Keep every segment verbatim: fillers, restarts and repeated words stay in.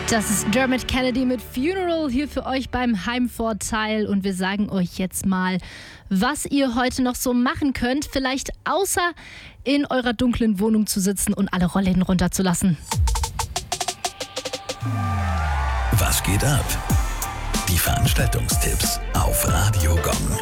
Das ist Dermot Kennedy mit Funeral hier für euch beim Heimvorteil und wir sagen euch jetzt mal, was ihr heute noch so machen könnt, vielleicht außer in eurer dunklen Wohnung zu sitzen und alle Rollläden runterzulassen. Was geht ab? Die Veranstaltungstipps auf Radio Gong.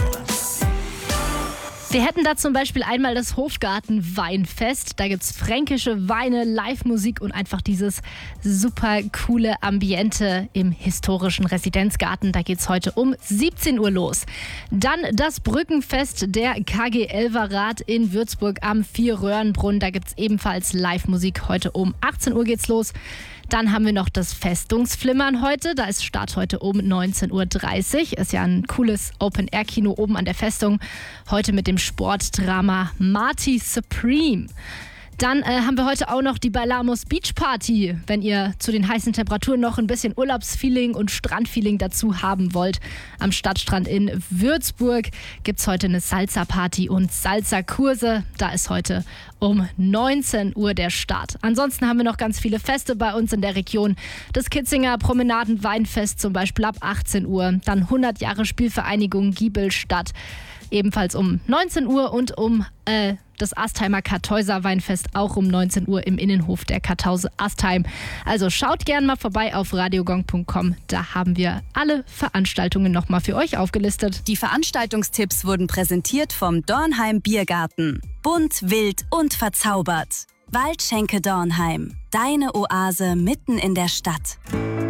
Wir hätten da zum Beispiel einmal das Hofgarten-Weinfest. Da gibt's fränkische Weine, Live-Musik und einfach dieses super coole Ambiente im historischen Residenzgarten. Da geht's heute um siebzehn Uhr los. Dann das Brückenfest der K G Elverrat in Würzburg am Vierröhrenbrunnen. Da gibt's ebenfalls Live-Musik. Heute um achtzehn Uhr geht's los. Dann haben wir noch das Festungsflimmern heute. Da ist Start heute um neunzehn Uhr dreißig. Ist ja ein cooles Open-Air-Kino oben an der Festung. Heute mit dem Sportdrama Marty Supreme. Dann äh, haben wir heute auch noch die Bailamos Beach Party. Wenn ihr zu den heißen Temperaturen noch ein bisschen Urlaubsfeeling und Strandfeeling dazu haben wollt. Am Stadtstrand in Würzburg gibt es heute eine Salsa-Party und Salsa-Kurse. Da ist heute um neunzehn Uhr der Start. Ansonsten haben wir noch ganz viele Feste bei uns in der Region. Das Kitzinger Promenaden-Weinfest zum Beispiel ab achtzehn Uhr. Dann hundert Jahre Spielvereinigung Giebelstadt. Ebenfalls um neunzehn Uhr und um äh, das Astheimer Kartäuser Weinfest auch um neunzehn Uhr im Innenhof der Kartause Astheim. Also schaut gerne mal vorbei auf radiogong punkt com. Da haben wir alle Veranstaltungen nochmal für euch aufgelistet. Die Veranstaltungstipps wurden präsentiert vom Dornheim Biergarten. Bunt, wild und verzaubert. Waldschenke Dornheim. Deine Oase mitten in der Stadt.